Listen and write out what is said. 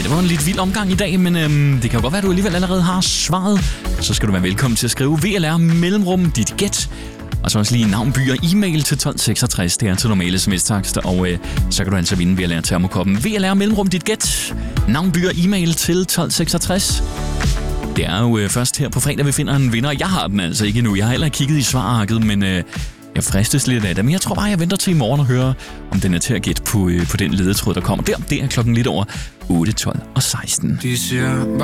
det var en lidt vild omgang i dag, men det kan jo godt være, at du alligevel allerede har svaret. Så skal du være velkommen til at skrive VLR mellemrum dit gæt. Og så også lige navn, by og e-mail til 1266. Det er til normale sms-takster, og så kan du altså vinde VLR termokoppen. VLR mellemrum dit gæt. Navn, by og e-mail til 1266. Det er jo først her på fredag, vi finder en vinder. Jeg har den altså ikke endnu. Jeg har heller ikke kigget i svararket, men jeg fristes lidt af det. Men jeg tror bare, jeg venter til i morgen og hører, om den er til at gætte på den ledetråd, der kommer der. Det er klokken lidt over 8, 12 og 16.